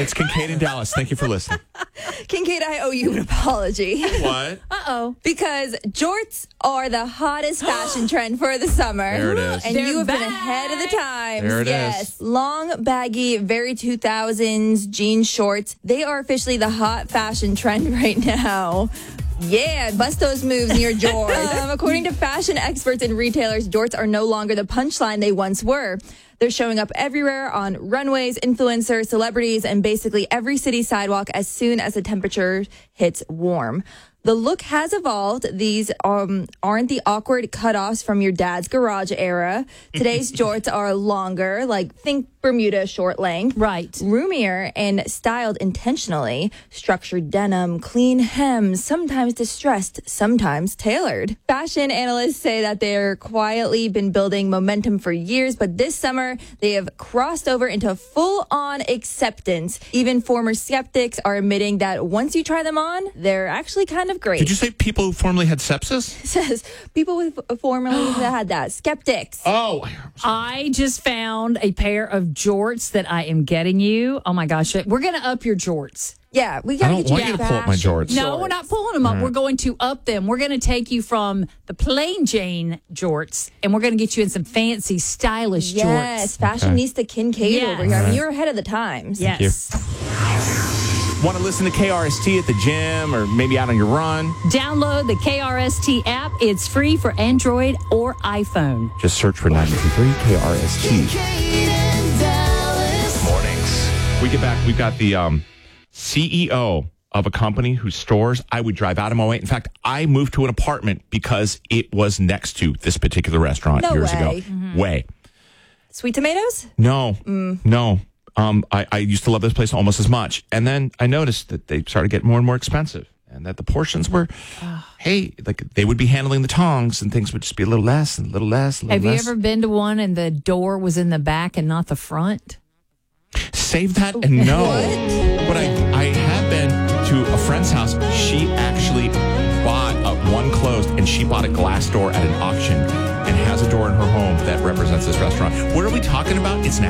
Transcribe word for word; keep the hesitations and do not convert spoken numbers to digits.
It's Kincaid in Dallas. Thank you for listening. Kincaid, I owe you an apology. What? Uh-oh. Because jorts are the hottest fashion trend for the summer. There it is. And They're you have back. been ahead of the times. There it yes. is. Long, baggy, very two thousands jean shorts. They are officially the hot fashion trend right now. Yeah, bust those moves in your jorts. um, according to fashion experts and retailers, jorts are no longer the punchline they once were. They're showing up everywhere on runways, influencers, celebrities, and basically every city sidewalk as soon as the temperature hits warm. The look has evolved. These um, aren't the awkward cutoffs from your dad's garage era. Today's jorts are longer, like think Bermuda short length. Right. Roomier and styled intentionally. Structured denim, clean hems, sometimes distressed, sometimes tailored. Fashion analysts say that they're quietly been building momentum for years, but this summer they have crossed over into full-on acceptance. Even former skeptics are admitting that once you try them on, they're actually kind of great. Did you say people who formerly had sepsis? It says people with formerly had that. Skeptics. Oh. I just found a pair of jorts that I am getting you. Oh my gosh, we're going to up your jorts. Yeah, we I gotta don't get you want you to pull up my fashion jorts. No, we're not pulling them up. We're going to up them. We're going to take you from the plain Jane jorts, and we're going to get you in some fancy, stylish Yes, jorts. fashionista Kincaid Yes. over here. I mean, you're ahead of the times. Yes. Want to listen to K R S T at the gym or maybe out on your run? Download the K R S T app. It's free for Android or iPhone. Just search for ninety-two point three K R S T. Mornings. We get back. We've got the um, C E O of a company whose stores I would drive out of my way. In fact, I moved to an apartment because it was next to this particular restaurant No years way. ago. Mm-hmm. Way. Sweet tomatoes? No, no. Um, I, I used to love this place almost as much. And then I noticed that they started getting more and more expensive and that the portions were, hey, like they would be handling the tongs and things would just be a little less and a little less. A little Have you less. ever been to one and the door was in the back and not the front? Save that and no. But I, I have been to a friend's house. She actually bought a, one closed and she bought a glass door at an auction and has a door in her home that represents this restaurant. What are we talking about? It's next.